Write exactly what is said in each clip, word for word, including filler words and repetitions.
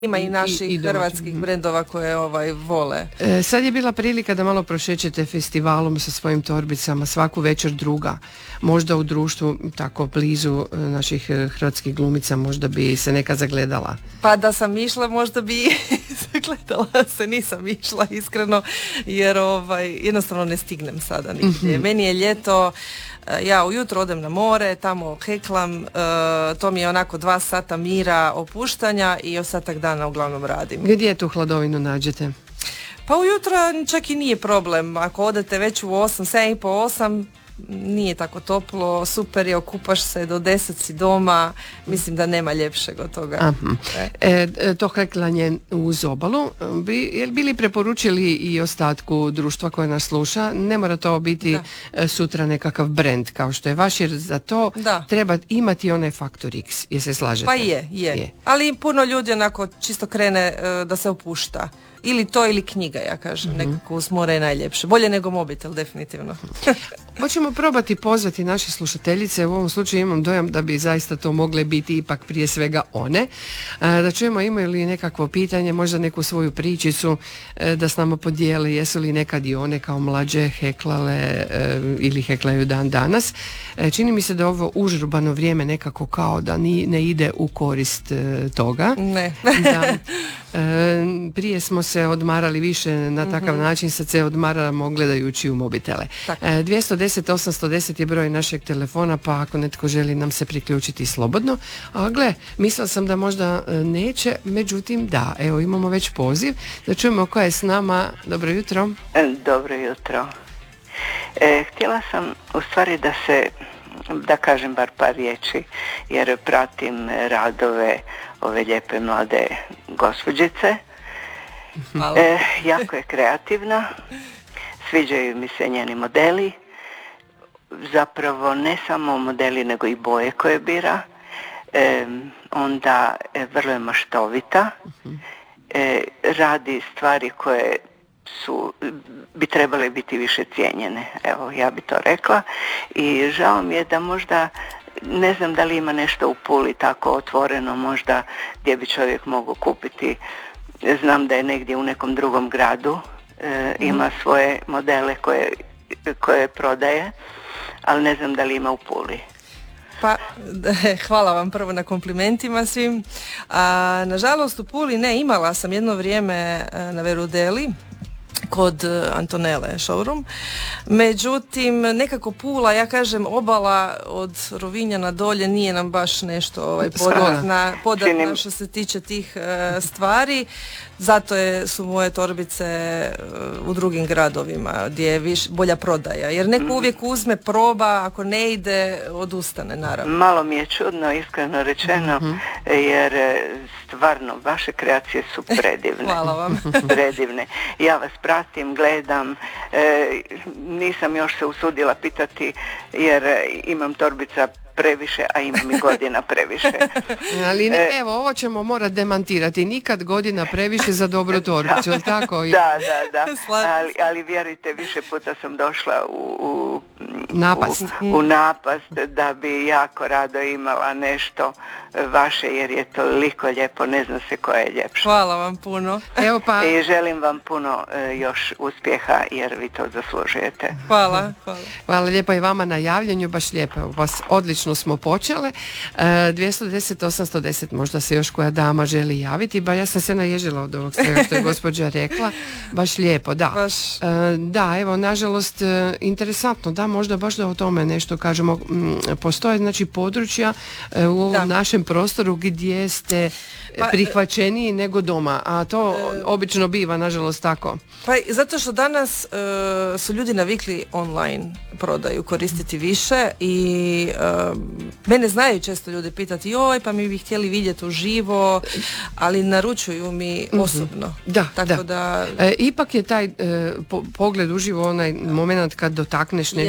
Ima i naših i, i hrvatskih brendova koje ovaj vole. E, sad je bila prilika da malo prošećete festivalom sa svojim torbicama, svaku večer druga. Možda u društvu tako blizu naših hrvatskih glumica možda bi se neka zagledala. Pa da sam išla možda bi zagledala se, nisam išla iskreno jer ovaj, jednostavno ne stignem sada nigdje. Mm-hmm. Meni je ljeto, ja ujutro odem na more, tamo heklam, to mi je onako dva sata mira, opuštanja i ostatak dana uglavnom radim. Gdje tu hladovinu nađete? Pa ujutro čak i nije problem. Ako odete već u osam, sedam i po, osam, nije tako toplo, super je, okupaš se, do deset si doma, mislim da nema ljepšeg od toga. E, to heklanje uz obalu, bi, jel bili preporučili i ostatku društva koje nas sluša? Ne mora to biti da. Sutra nekakav brand kao što je vaš, jer za to da. Treba imati onaj faktor X, je se slažete? Pa je, je, je. Ali puno ljudi onako čisto krene uh, da se opušta. Ili to ili knjiga, ja kažem, mm-hmm. nekako uz more je najljepše. Bolje nego mobitel, definitivno. Hoćemo probati pozvati naše slušateljice, u ovom slučaju imam dojam da bi zaista to mogle biti ipak prije svega one. Da čujemo imaju li nekakvo pitanje, možda neku svoju pričicu da s nama podijele, jesu li nekad i one kao mlađe heklale ili heklaju dan danas. Čini mi se da ovo užurbano vrijeme nekako kao da ni, ne ide u korist toga. Ne. Da, prije smo se odmarali više na takav mm-hmm. način, sad se odmaramo gledajući u mobitele. E, dvjesto deset osamsto deset je broj našeg telefona, pa ako netko želi nam se priključiti slobodno. A gle, mislila sam da možda neće, međutim da, evo imamo već poziv, da čujemo koja je s nama. Dobro jutro. Dobro jutro. E, htjela sam u stvari da se, da kažem bar par riječi, jer pratim radove ove lijepe mlade gospođice. E, jako je kreativna, sviđaju mi se njeni modeli, zapravo ne samo modeli nego i boje koje bira, e, onda e, vrlo je maštovita, e, radi stvari koje su, bi trebale biti više cijenjene, evo ja bi to rekla, i žao mi je da možda ne znam da li ima nešto u Puli tako otvoreno možda gdje bi čovjek mogao kupiti. Znam da je negdje u nekom drugom gradu, e, ima svoje modele koje, koje prodaje, ali ne znam da li ima u Puli. Pa, hvala vam prvo na komplimentima svim. A, nažalost u Puli ne, imala sam jedno vrijeme na Verudeli kod Antonele showroom. Međutim, nekako Pula, ja kažem obala od Rovinja na dolje nije nam baš nešto ovaj, podatna, podatna što se tiče tih uh, stvari. Zato je, su moje torbice uh, u drugim gradovima gdje je viš, bolja prodaja. Jer neko mm. uvijek uzme, proba, ako ne ide, odustane naravno. Malo mi je čudno, iskreno rečeno, mm-hmm. jer stvarno vaše kreacije su predivne. Hvala vam. Predivne. Ja vas pratim, gledam, e, nisam još se usudila pitati jer imam torbica previše, a imam i godina previše. Ali ne, evo, ovo ćemo morati demantirati. Nikad godina previše za dobru torbicu, da, tako? Da, da, da. Ali, ali vjerujte, više puta sam došla u, u, napast. U, u napast da bi jako rado imala nešto vaše, jer je toliko lijepo, ne znam se koja je ljepša. Hvala vam puno. Evo pa... I želim vam puno uh, još uspjeha, jer vi to zaslužujete. Hvala, hvala. Hvala lijepo i vama na javljanju, baš lijepo. Vas odlično smo počele. E, dvjesto deset osamsto deset, možda se još koja dama želi javiti, ba ja sam se naježila od ovog svega što je gospođa rekla. Baš lijepo, da. Baš. E, da, evo, nažalost, e, interesantno, da, možda baš da o tome nešto kažemo. M, postoje, znači, područja e, u ovom da. našem prostoru gdje ste pa, prihvaćeniji nego doma, a to e, obično biva, nažalost, tako. Pa zato što danas e, su ljudi navikli online prodaju koristiti više i e, mene znaju često ljudi pitati joj, pa mi bi htjeli vidjeti uživo, ali naručuju mi osobno. Mm-hmm. Da, tako da, da. E, ipak je taj e, po, pogled uživo onaj moment kad dotakneš nešto, je. Kad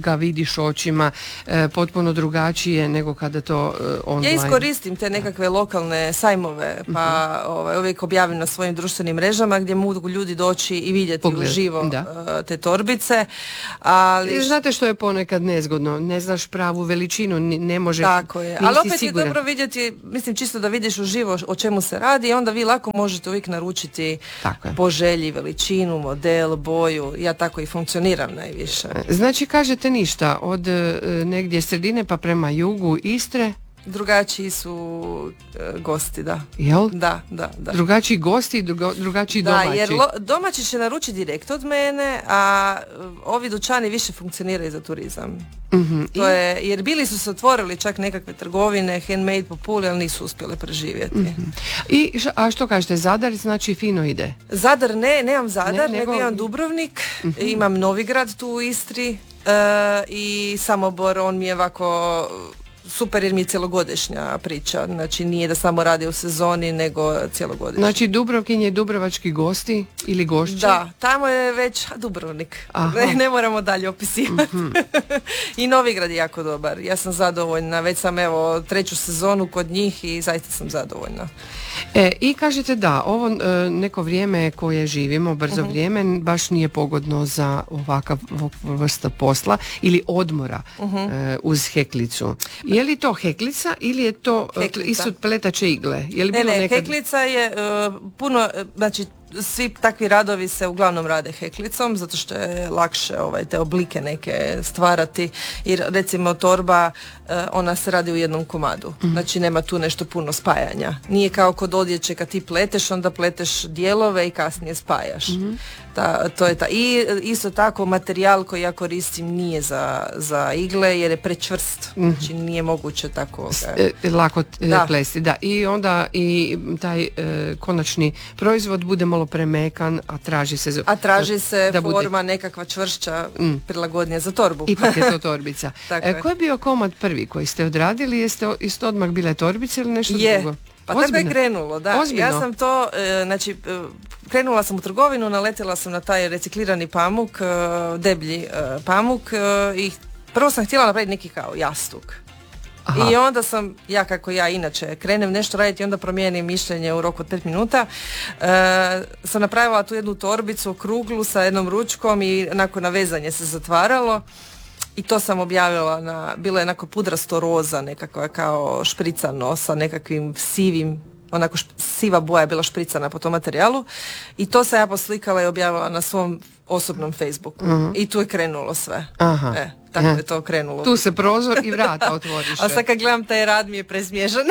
ga vidiš očima, e, potpuno drugačije nego kada to e, online. Ja iskoristim te nekakve lokalne sajmove, pa uh-huh. ovaj, uvijek objavim na svojim društvenim mrežama gdje mogu ljudi doći i vidjeti Pogled, uživo uh, te torbice. Ali... Znate što je ponekad nezgodno? Ne znaš pravu veličinu, ne može... Tako je, ali opet siguran. Je dobro vidjeti, mislim čisto da vidiš uživo o čemu se radi i onda vi lako možete uvijek naručiti po želji veličinu, model, boju. Ja tako i funkcioniram najviše. Znači kažete ništa, od e, negdje sredine pa prema jugu Istre? Drugačiji su e, gosti, da. Jel? Da, da, da. Drugačiji gosti i drugo, drugačiji domaći. Da, jer lo, domaći će naručiti direkt od mene, a ovi dućani više funkcioniraju za turizam. Mm-hmm. To je, jer bili su se otvorili čak nekakve trgovine, handmade po Puli, ali nisu uspjeli preživjeti. Mm-hmm. I, a što kažete, Zadar znači fino ide? Zadar ne, nemam Zadar, ne, nego nego... imam Dubrovnik, mm-hmm. imam Novigrad tu u Istri uh, i Samobor, on mi je ovako... super jer mi je cjelogodišnja priča, znači nije da samo radi u sezoni nego cjelogodišnja. Znači Dubrovkin je dubrovački gosti ili gošće? Da, tamo je već Dubrovnik, ne, ne moramo dalje opisivati. Mm-hmm. I Novigrad je jako dobar, ja sam zadovoljna, već sam evo treću sezonu kod njih i zaista sam zadovoljna. E, i kažete da, ovo e, neko vrijeme koje živimo, brzo uh-huh. vrijeme, baš nije pogodno za ovakav vrsta posla ili odmora uh-huh. e, uz heklicu. Je li to heklica ili je to heklica. Isto pletače igle? Je li ne, bilo ne, nekad... heklica je uh, puno, znači svi takvi radovi se uglavnom rade heklicom zato što je lakše ovaj, te oblike neke stvarati jer recimo torba eh, ona se radi u jednom komadu, mm-hmm. znači nema tu nešto puno spajanja, nije kao kod odjeće kad ti pleteš onda pleteš dijelove i kasnije spajaš. Mm-hmm. Ta, to je ta. I isto tako materijal koji ja koristim nije za, za igle jer je prečvrst, mm-hmm. znači nije moguće tako e, lako da. plesti, da. I onda i taj e, konačni proizvod bude malo premekan, a traži se a traži se da forma bude... nekakva čvršća, mm. prilagodnija za torbu. Ipak je to torbica. e, ko je bio komad prvi koji ste odradili? Jeste isto odmah bile torbice ili nešto je. drugo? Pa tako je krenulo, da. Ozbiljno? Ja sam to, e, znači, e, krenula sam u trgovinu, naletila sam na taj reciklirani pamuk, e, deblji e, pamuk e, i prvo sam htjela napraviti neki kao jastuk. Aha. I onda sam, ja kako ja inače krenem nešto raditi i onda promijenim mišljenje u roku od pet minuta, e, sam napravila tu jednu torbicu okruglu sa jednom ručkom i nakon navezanje se zatvaralo. I to sam objavila na, bilo je onako pudrasto roza, nekakva kao špricano sa nekakvim sivim, onako šp, siva boja je bila špricana po tom materijalu i to sam ja poslikala i objavila na svom osobnom Facebooku. Uh-huh. I tu je krenulo sve. Aha. E, tako ja. je to krenulo. Tu se prozor i vrata otvoriš. A sad kad gledam taj rad mi je prezmježan.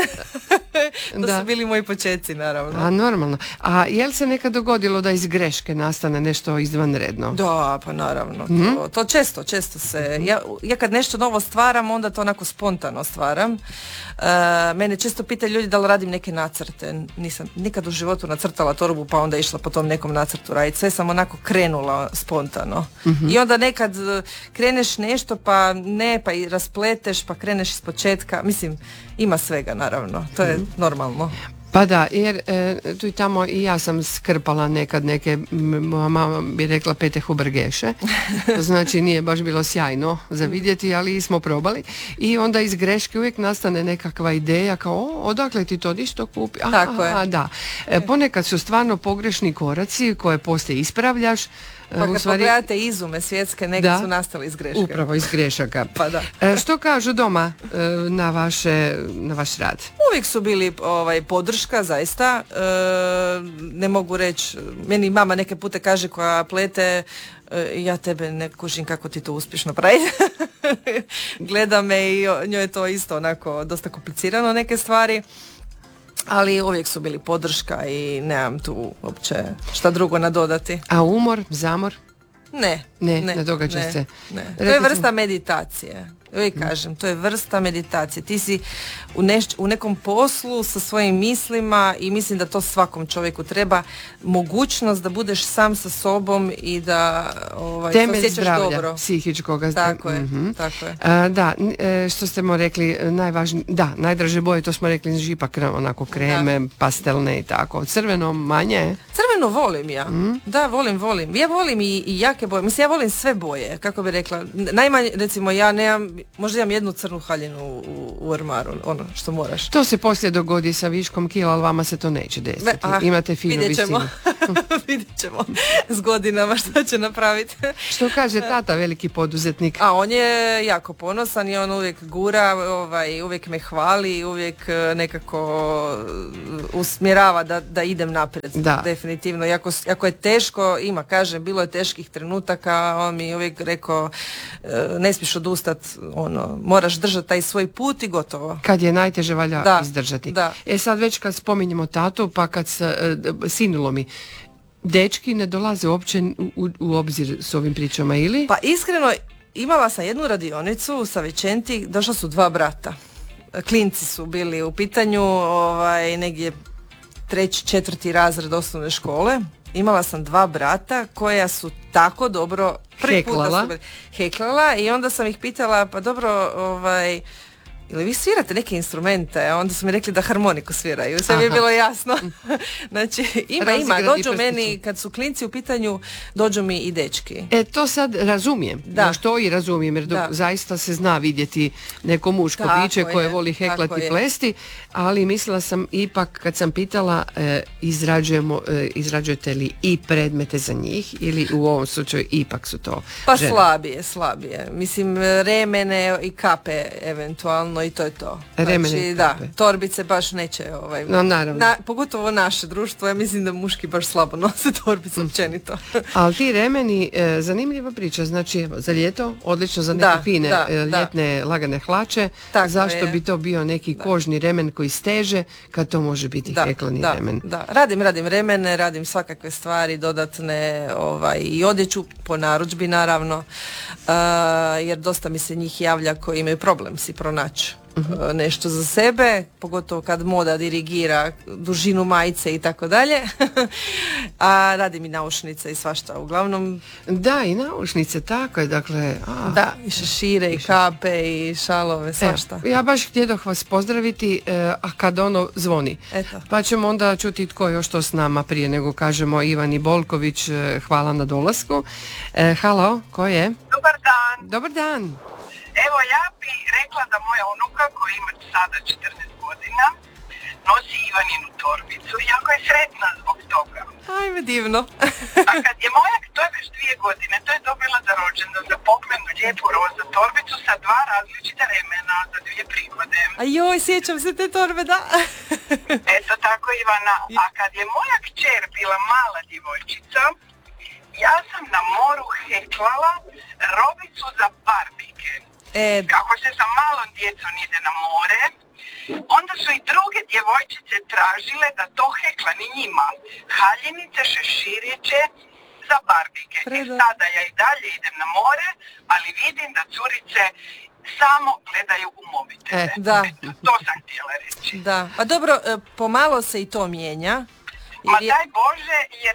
To da. su bili moji početci, naravno. A normalno. A je li se nekad dogodilo da iz greške nastane nešto izvanredno? Da, pa naravno. Mm-hmm. To, to često, često se. Ja, ja kad nešto novo stvaram, onda to onako spontano stvaram. Uh, mene često pitaju ljudi da li radim neke nacrte. Nisam nikad u životu nacrtala torbu pa onda išla po tom nekom nacrtu raditi. Sve sam onako krenula spontano. Mm-hmm. I onda nekad kreneš nešto pa ne, pa i raspleteš, pa kreneš iz početka. Mislim, ima svega naravno. To je normalno. Pa da, jer e, tu i tamo i ja sam skrpala nekad neke, moja mama bi rekla pete hubergeše, to znači nije baš bilo sjajno za vidjeti, ali smo probali i onda iz greške uvijek nastane nekakva ideja kao, o, odakle ti to isto kupi? Aha, Tako je. A, da. E, ponekad su stvarno pogrešni koraci koje poslije ispravljaš. Pa kad stvari... pogledate izume svjetske, neke da, su nastali iz greške. Upravo iz grešaka. Pa da. E, što kažu doma e, na, vaše, na vaš rad? Uvijek su bili ovaj, podrška, zaista. E, ne mogu reći, meni mama neke pute kaže koja plete, e, ja tebe ne kužim kako ti to uspješno praviti. Gleda me i njoj je to isto onako dosta komplicirano neke stvari. Ali uvijek su bili podrška i nemam tu uopće šta drugo nadodati. A umor, zamor? Ne. Ne, ne, ne događa ne, se. Ne. To je vrsta meditacije. Uvijek kažem, to je vrsta meditacije. Ti si u, neš, u nekom poslu sa svojim mislima i mislim da to svakom čovjeku treba mogućnost da budeš sam sa sobom i da ovaj, se osjećaš zdravlja, dobro. Psihičkoga. Tako je, mm-hmm. tako je. A, da, što ste mu rekli, najvažnije, da, najdraže boje, to smo rekli žipak, onako kreme, da. pastelne i tako. Crveno manje? Crveno Crveno volim ja. Mm. Da, volim, volim. Ja volim i, i jake boje. Mislim, ja volim sve boje, kako bi rekla. Najmanje, recimo, ja nemam, možda imam jednu crnu haljinu u, u ormaru, ono što moraš. To se poslije dogodi sa viškom kila, ali vama se to neće desiti. Ne, ah, imate finu vidjet ćemo. visinu. Vidjet ćemo s godinama što će napraviti. Što kaže tata, veliki poduzetnik? A on je jako ponosan i on uvijek gura, ovaj, uvijek me hvali, uvijek nekako usmjerava da, da idem naprijed. Da. Definitivno. Iako, ako je teško, ima, kažem, bilo je teških trenutaka, on mi uvijek rekao ne smiješ odustat, ono, moraš držati taj svoj put i gotovo. Kad je najteže valja da, izdržati. Da. E sad već kad spominjemo tatu, pa kad se, sinulo mi, dečki ne dolaze uopće u, u obzir s ovim pričama, ili? Pa iskreno, imala sam jednu radionicu sa Vicenti, došla su dva brata. Klinci su bili u pitanju, ovaj, negdje treći, četvrti razred osnovne škole. Imala sam dva brata koja su tako dobro prvi put da su bili heklala i onda sam ih pitala, pa dobro, ovaj, ili vi svirate neke instrumente? A onda su mi rekli da harmoniku sviraju. Sve mi je bilo jasno. Znači, ima, ima. Dođu meni, kad su klinci u pitanju, dođu mi i dečki. E, to sad razumijem. Da. No što i razumijem, jer dok zaista se zna vidjeti neko muško tako biće koje je, voli heklati i plesti, ali mislila sam ipak, kad sam pitala, e, izrađujemo, e, izrađujete li i predmete za njih, ili u ovom slučaju ipak su to Pa žene? slabije, slabije. Mislim, remene i kape eventualno, i to je to. Znači, da, torbice baš neće, ovaj, no, naravno. Na, pogotovo naše društvo, ja mislim da muški baš slabo nose torbice općenito. Ali ti remeni, e, zanimljiva priča, znači evo, za ljeto, odlično za neke da, fine da, e, ljetne da. lagane hlače, tako zašto je. bi to bio neki da. kožni remen koji steže, kad to može biti da, heklani da, remen? Da, radim, radim remene, radim svakakve stvari, dodatne, ovaj, i odjeću po narudžbi naravno, uh, jer dosta mi se njih javlja koji imaju problem si pronaći uh-huh. nešto za sebe, pogotovo kad moda dirigira dužinu majice i tako dalje. A radim i naušnice i svašta, uglavnom. Da, i naušnice, tako je, dakle. A, da, i šešire, i kape, i šalove, svašta. Evo, ja baš htjedoh vas pozdraviti, eh, a kad ono zvoni. Eto. Pa ćemo onda čuti tko je još to s nama prije nego kažemo Ivani Bolković, eh, hvala na dolasku. Eh, halo, ko je? Dobar dan. Dobar dan. Evo, ja bi rekla da moja unuka koja ima sada četrnaest godina nosi Ivaninu torbicu i jako je sretna zbog toga. Ajme, divno. A kad je moja, to je već dvije godine, to je dobila za rođendan, za poklon lijepu roza torbicu sa dva različita remena za dvije prihode. A joj, sjećam se te torbe, da. Eto tako, Ivana. A kad je moja kćer bila mala djevojčica, ja sam na moru heklala robicu za barbike. E, kako se sa malom djecom ide na more, onda su i druge djevojčice tražile da to hekla ni njima. Haljinice, šeširiće za barbike. I sada ja i dalje idem na more, ali vidim da curice samo gledaju u mobitele. E, da. To sam htjela reći. Da. A dobro, pomalo se i to mijenja. Ma je... daj Bože, jer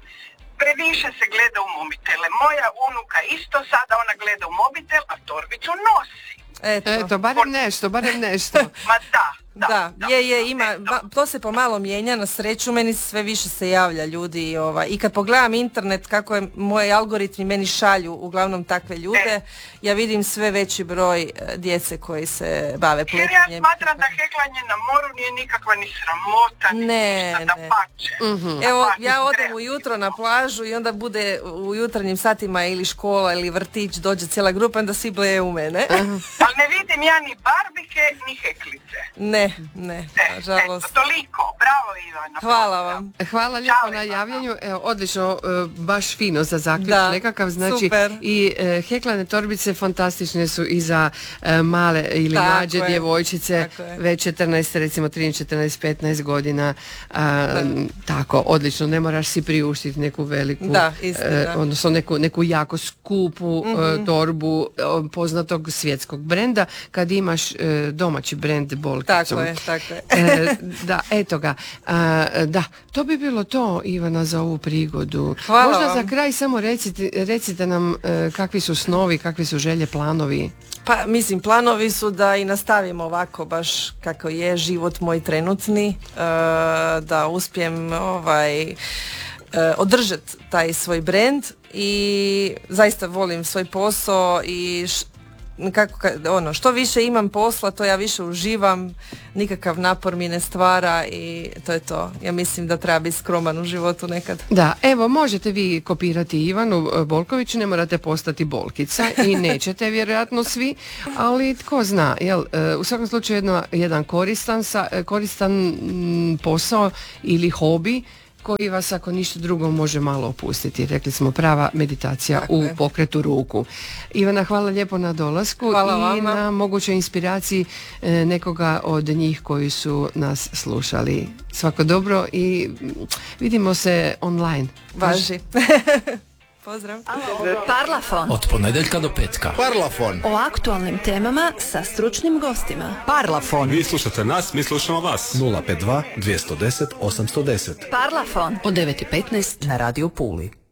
previše se gleda u mobitele. Moja unuka isto sada, ona gleda u mobitel, a torbicu nosi. Eto, Eto barem nešto, barem nešto. Ma da. Da, da, da, je, je, ima, ba, to se pomalo mijenja, na sreću, meni sve više se javlja ljudi i, ovaj, i kad pogledam internet kako je moji algoritmi meni šalju uglavnom takve ljude, e. ja vidim sve veći broj djece koji se bave pletenjem. Jer ja smatram da heklanje na moru nije nikakva ni sramota, ni ne, ništa, da pače. Mm-hmm. Evo, ja odem ujutro na plažu i onda bude u jutarnjim satima ili škola ili vrtić, dođe cijela grupa, onda svi bleje u mene. Uh-huh. Ali ne vidim ja ni barbike, ni heklice. Ne. Ne, nažalost. Eto, toliko. Bravo, Ivana. Hvala vam. Hvala lijepo Čau, na javljanju. Evo, odlično, baš fino za zaključ da, nekakav. Znači, super. I e, heklane torbice fantastične su i za e, male ili tako mlađe je. djevojčice, već četrnaest, recimo trinaest, četrnaest, petnaest godina. A, tako, odlično. Ne moraš si priuštiti neku veliku, da, istina. E, odnosno neku, neku jako skupu mm-hmm. e, torbu e, poznatog svjetskog brenda, kad imaš e, domaći brend Bolkicom. Tako je, tako je. e, da, eto ga. A, da, to bi bilo to, Ivana, za ovu prigodu. Hvala Možda vam. za kraj samo recite, recite nam e, kakvi su snovi, kakvi su želje, planovi. Pa mislim, planovi su da i nastavimo ovako baš kako je život moj trenutni, e, da uspijem ovaj održati taj svoj brand i zaista volim svoj posao i š, kako, ono, što više imam posla, to ja više uživam, nikakav napor mi ne stvara i to je to. Ja mislim da treba biti skroman u životu nekad. Da, evo možete vi kopirati Ivanu Bolković, ne morate postati Bolkica i nećete vjerojatno svi, ali tko zna, jel, u svakom slučaju jedno, jedan koristan, koristan posao ili hobi koji vas ako ništa drugo može malo opustiti. Rekli smo prava meditacija tako u je. Pokretu ruku. Ivana, hvala lijepo na dolasku hvala i vama. Na mogućoj inspiraciji e, nekoga od njih koji su nas slušali. Svako dobro i vidimo se online. Važi. Pozdrav. Parlafon. Od ponedjeljka do petka. Parlafon. O aktualnim temama sa stručnim gostima. Parlafon. Vi slušate nas, mi slušamo vas. nula pet dva dvjesto deset osamsto deset. Parlafon. Od devet i petnaest na Radio Puli.